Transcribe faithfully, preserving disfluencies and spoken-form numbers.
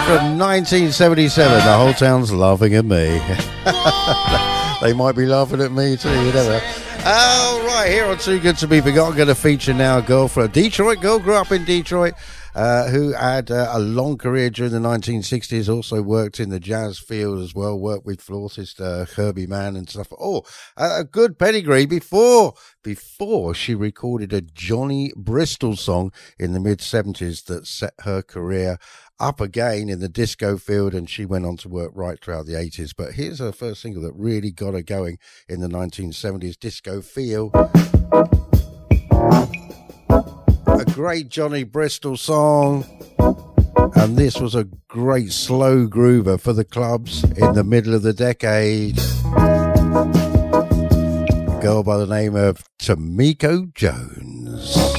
From nineteen seventy-seven, the whole town's laughing at me. They might be laughing at me too, you never know. Oh, right, here on Too Good To Be Forgotten, going to feature now a girl from a Detroit girl, grew up in Detroit, uh, who had uh, a long career during the nineteen sixties, also worked in the jazz field as well, worked with flautist uh, Herbie Mann and stuff. Oh, a good pedigree before, before she recorded a Johnny Bristol song in the mid-seventies that set her career up again in the disco field, and she went on to work right throughout the eighties. But here's her first single that really got her going in the nineteen seventies disco feel. A great Johnny Bristol song, and this was a great slow groover for the clubs in the middle of the decade. A girl by the name of Tomiko Jones.